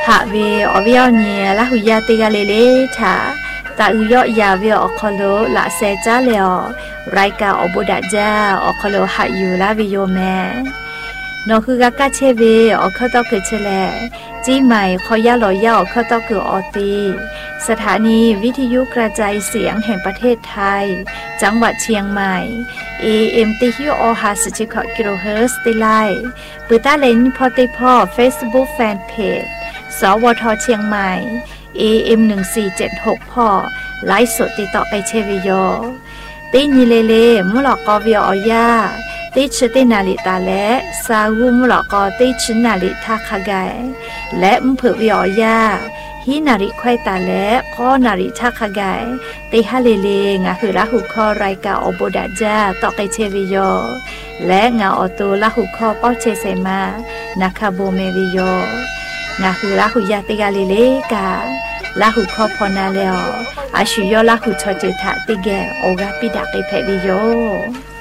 หาเวอวิเอาเนี่ยละหุยาติกาเลถาตาอุยอยาเวอคโลละเซจ้าเลอไรกาอบุดาจาอคโลหาอยู่ละวิโยแมนอคือกากาเชเวอคตอคือเชลจีใหม่ขอยาลอยาอคตอคือออตีสถานีวิทยุกระจายเสียงแห่งประเทศไทยจังหวัดเชียงใหม่ AM ติฮิโอฮาสจิคกิโลเฮิรตซ์ติไลปือตาเลนพอติพอ Facebook Fanpage สวทเชียงใหม่ AM 1476พ่อไลฟ์สดติดต่อไปเชวิโยติญิเลเลมุหลอกกอวิอยาติชตินาลิตาและซาวุมุหลอกกอติชนาลิทาคาไกและมเผือวิอยาฮินาริควายตาและข้อนาริทาคาไกติฮาเลเลงาคือละหุคอรายกาอโบดาจาต่อไปเชวิโยและงาออโตละหุคอป้อเชเซมานาคาโบเมวิโยงาคือละหุยาติกาเลเลกาละหุคอพอนาเลออาชุยอละหุชอเจทะติแกโอกาปิดาเกเพวิโย